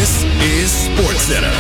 This is SportsCenter.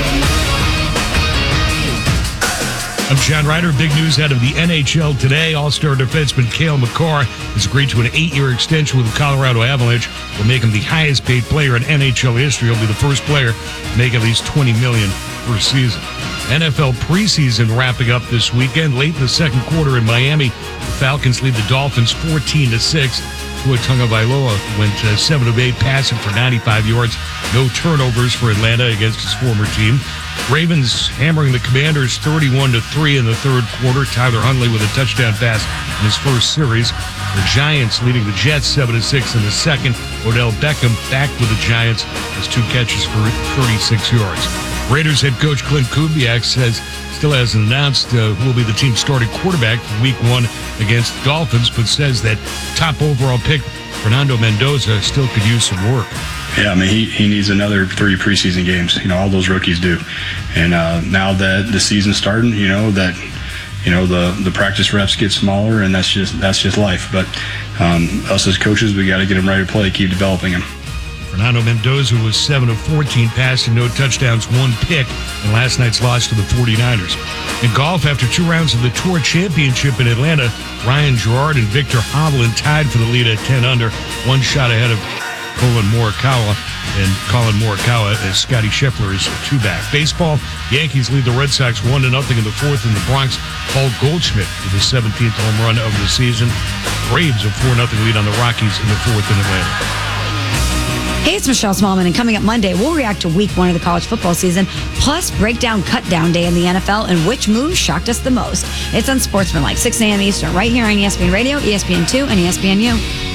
I'm John Ryder. Big news out of the NHL today. All-star defenseman Cale Makar has agreed to an 8-year extension with the Colorado Avalanche. Will make him the highest-paid player in NHL history. He'll be the first player to make at least $20 million per season. NFL preseason wrapping up this weekend. Late in the second quarter in Miami, the Falcons lead the Dolphins 14-6. Tua Tagovailoa went 7 of 8 passing for 95 yards. No turnovers for Atlanta against his former team. Ravens hammering the Commanders 31-3 in the third quarter. Tyler Huntley with a touchdown pass in his first series. The Giants leading the Jets 7-6 in the second. Odell Beckham back with the Giants has 2 catches for 36 yards. Raiders head coach Clint Kubiak says still hasn't announced who will be the team's starting quarterback for Week 1 against the Dolphins, but says that top overall pick Fernando Mendoza still could use some work. Yeah, I mean, he needs another 3 preseason games. You know, all those rookies do. And now that the season's starting, the practice reps get smaller, and that's just life. But us as coaches, we got to get him ready to play, keep developing him. Fernando Mendoza was 7 of 14 passing, no touchdowns, 1 pick in last night's loss to the 49ers. In golf, after 2 rounds of the Tour Championship in Atlanta, Ryan Gerard and Victor Hovland tied for the lead at 10 under, 1 shot ahead of Colin Morikawa, as Scotty Scheffler is 2 back. Baseball, Yankees lead the Red Sox 1-0 in the fourth in the Bronx. Paul Goldschmidt with his 17th home run of the season. Braves a 4-0 lead on the Rockies in the fourth in Atlanta. Hey, it's Michelle Smallman, and coming up Monday, we'll react to Week 1 of the college football season, plus break down cut-down day in the NFL and which move shocked us the most. It's on Sportsmanlike, 6 a.m. Eastern, right here on ESPN Radio, ESPN2, and ESPNU.